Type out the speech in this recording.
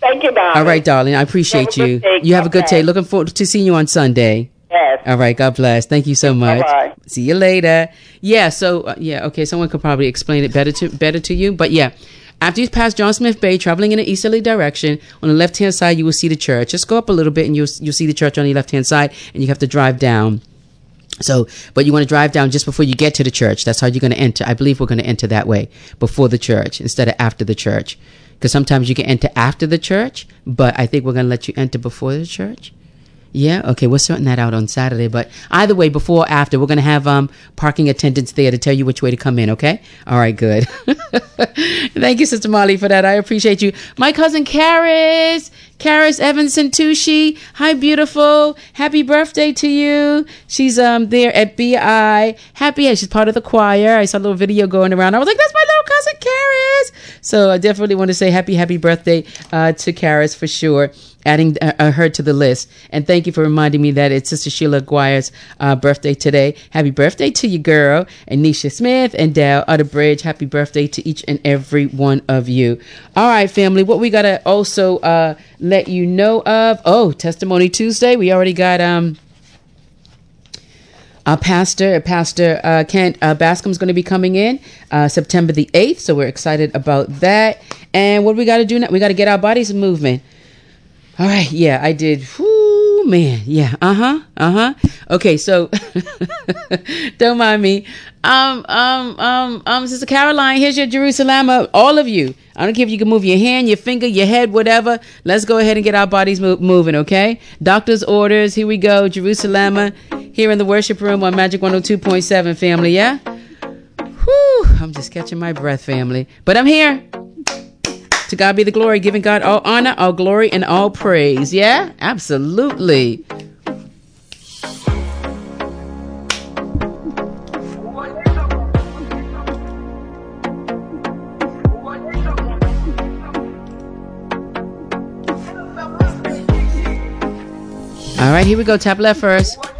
Thank you, darling. All right, darling. I appreciate you. You have a good day. Looking forward to seeing you on Sunday. Yes. All right. God bless. Thank you so much. Bye-bye. See you later. Yeah. So, okay. Someone could probably explain it better to you. But yeah, after you pass John Smith Bay, traveling in an easterly direction, on the left-hand side, you will see the church. Just go up a little bit and you'll see the church on the left-hand side, and you have to drive down. So, but you want to drive down just before you get to the church. That's how you're going to enter. I believe we're going to enter that way, before the church instead of after the church. Because sometimes you can enter after the church, but I think we're going to let you enter before the church. Yeah, okay, we're sorting that out on Saturday. But either way, before or after, we're going to have parking attendants there to tell you which way to come in, okay? All right, good. Thank you, Sister Molly, for that. I appreciate you. My cousin Karis Evanson Tucci. Hi, beautiful. Happy birthday to you. She's there at BI. She's part of the choir. I saw a little video going around. I was like, that's my little cousin Karis. So I definitely want to say happy birthday to Karis for sure. Adding her to the list. And thank you for reminding me that it's Sister Sheila Aguirre's birthday today. Happy birthday to you, girl. And Nisha Smith and Dale Utterbridge. Happy birthday to each and every one of you. All right, family. What we got to also let you know of. Oh, Testimony Tuesday. We already got Pastor Kent Bascom's going to be coming in September the 8th. So we're excited about that. And what we got to do now? We got to get our bodies moving. All right. Yeah, I did. Whoo, man. Yeah. Okay. So don't mind me. Sister Caroline, here's your Jerusalem. All of you. I don't care if you can move your hand, your finger, your head, whatever. Let's go ahead and get our bodies moving. Okay. Doctor's orders. Here we go. Jerusalem here in the worship room on Magic 102.7, family. Yeah. Whoo. I'm just catching my breath, family, but I'm here. To God be the glory, giving God all honor, all glory, and all praise. Yeah, absolutely. All right, here we go. Tap left first.